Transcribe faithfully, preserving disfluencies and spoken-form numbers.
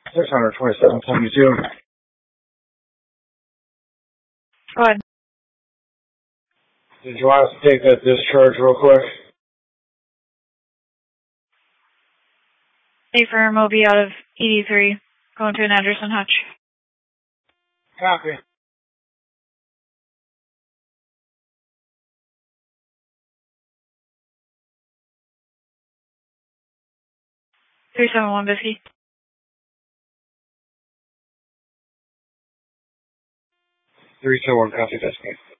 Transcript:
six hundred twenty-seven seventy-two. Go ahead. Did you want us to take that discharge real quick? A firm will be out of E D three, going to an address on Hutch. Copy. three seven one Bisky. three seven one, copy, Bisky.